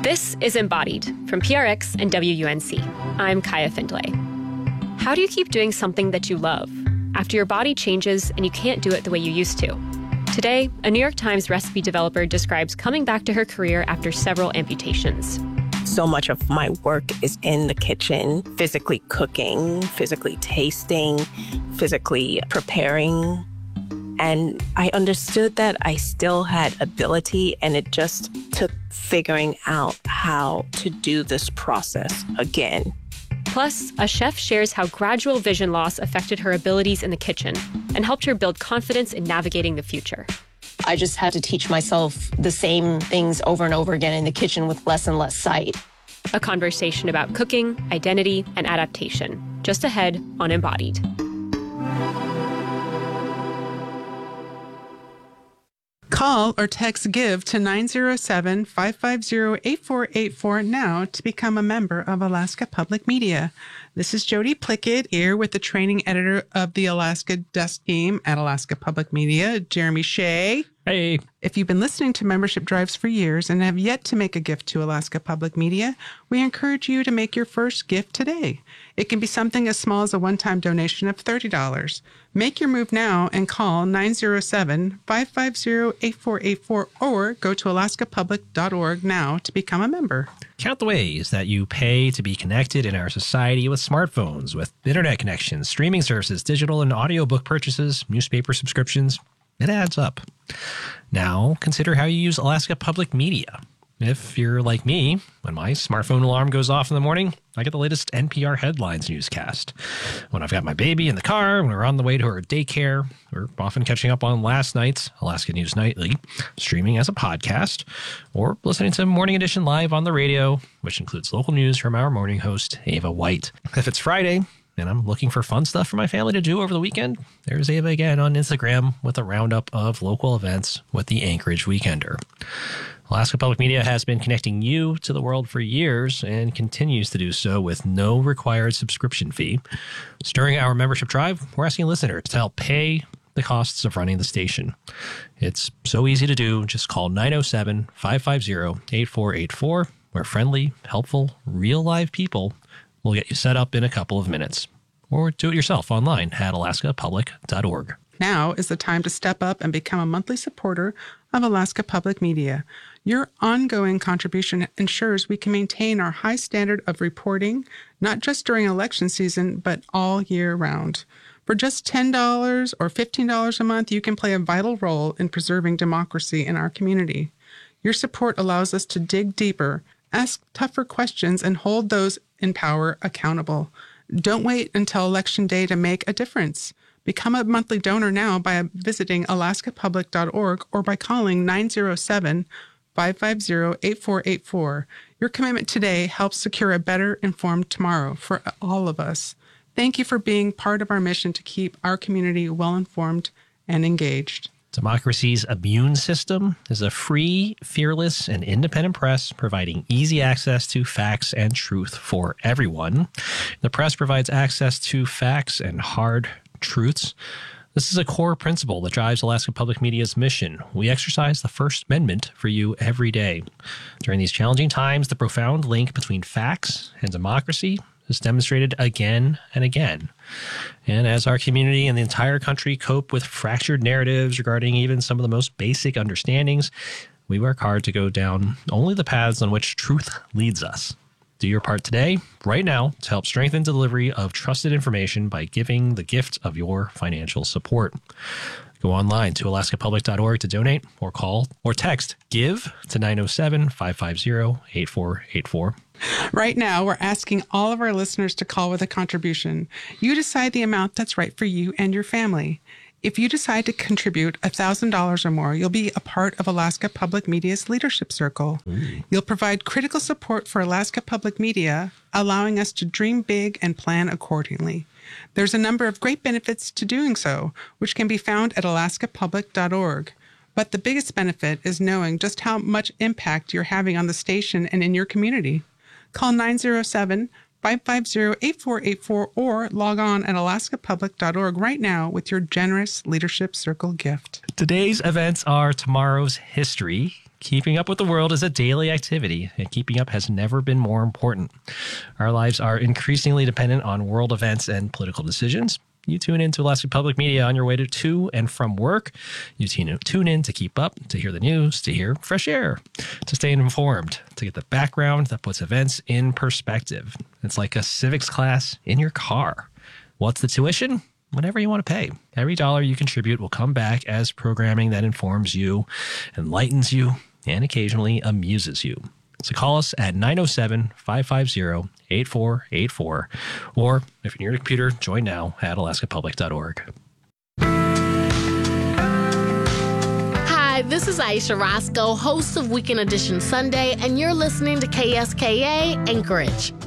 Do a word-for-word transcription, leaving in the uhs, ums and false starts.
This is Embodied from P R X and W U N C. I'm Kaya Findlay. How do you keep doing something that you love after your body changes and you can't do it the way you used to? Today, a New York Times recipe developer describes coming back to her career after several amputations. So much of my work is in the kitchen, physically cooking, physically tasting, physically preparing. And I understood that I still had ability, and it just took figuring out how to do this process again. Plus, a chef shares how gradual vision loss affected her abilities in the kitchen and helped her build confidence in navigating the future. I just had to teach myself the same things over and over again in the kitchen with less and less sight. A conversation about cooking, identity, and adaptation. Just ahead on Embodied. Call or text GIVE to nine zero seven, five five zero, eight four eight four now to become a member of Alaska Public Media. This is Jody Plickett here with the training editor of the Alaska Desk Team at Alaska Public Media, Jeremy Shea. Hey. If you've been listening to membership drives for years and have yet to make a gift to Alaska Public Media, we encourage you to make your first gift today. It can be something as small as a one-time donation of thirty dollars. Make your move now and call nine zero seven, five five zero, eight four eight four or go to alaska public dot org now to become a member. Count the ways that you pay to be connected in our society with smartphones, with internet connections, streaming services, digital and audiobook purchases, newspaper subscriptions. It adds up. Now, consider how you use Alaska Public Media. If you're like me, when my smartphone alarm goes off in the morning, I get the latest N P R headlines newscast. When I've got my baby in the car, when we're on the way to her daycare, we're often catching up on last night's Alaska News Nightly, streaming as a podcast, or listening to Morning Edition live on the radio, which includes local news from our morning host, Ava White. If it's Friday, and I'm looking for fun stuff for my family to do over the weekend, there's Ava again on Instagram with a roundup of local events with the Anchorage Weekender. Alaska Public Media has been connecting you to the world for years and continues to do so with no required subscription fee. So during our membership drive, we're asking listeners to help pay the costs of running the station. It's so easy to do. Just call nine oh seven, five five zero, eight four eight four, where friendly, helpful, real live people will get you set up in a couple of minutes. Or do it yourself online at alaska public dot org. Now is the time to step up and become a monthly supporter of Alaska Public Media. Your ongoing contribution ensures we can maintain our high standard of reporting, not just during election season, but all year round. For just ten dollars or fifteen dollars a month, you can play a vital role in preserving democracy in our community. Your support allows us to dig deeper, ask tougher questions, and hold those in power accountable. Don't wait until Election Day to make a difference. Become a monthly donor now by visiting alaska public dot org or by calling nine zero seven, five five zero, eight four eight four. Your commitment today helps secure a better informed tomorrow for all of us. Thank you for being part of our mission to keep our community well-informed and engaged. Democracy's Immune System is a free, fearless, and independent press providing easy access to facts and truth for everyone. The press provides access to facts and hard truths. This is a core principle that drives Alaska Public Media's mission. We exercise the First Amendment for you every day. During these challenging times, the profound link between facts and democracy is demonstrated again and again. And as our community and the entire country cope with fractured narratives regarding even some of the most basic understandings, we work hard to go down only the paths on which truth leads us. Do your part today, right now, to help strengthen delivery of trusted information by giving the gift of your financial support. Go online to alaska public dot org to donate, or call or text GIVE to nine oh seven, five five zero, eight four eight four. Right now, we're asking all of our listeners to call with a contribution. You decide the amount that's right for you and your family. If you decide to contribute one thousand dollars or more, you'll be a part of Alaska Public Media's Leadership Circle. Ooh. You'll provide critical support for Alaska Public Media, allowing us to dream big and plan accordingly. There's a number of great benefits to doing so, which can be found at alaska public dot org. But the biggest benefit is knowing just how much impact you're having on the station and in your community. Call nine zero seven, five five zero, eight four eight four or log on at alaska public dot org right now with your generous Leadership Circle gift. Today's events are tomorrow's history. Keeping up with the world is a daily activity, and keeping up has never been more important. Our lives are increasingly dependent on world events and political decisions. You tune in to Alaska Public Media on your way to, to and from work. You tune in to keep up, to hear the news, to hear fresh air, to stay informed, to get the background that puts events in perspective. It's like a civics class in your car. What's the tuition? Whatever you want to pay. Every dollar you contribute will come back as programming that informs you, enlightens you, and occasionally amuses you. So call us at nine oh seven, five five zero, eight four eight four, or if you're near your computer, join now at alaska public dot org. Hi, this is Aisha Roscoe, host of Weekend Edition Sunday, and you're listening to K S K A Anchorage.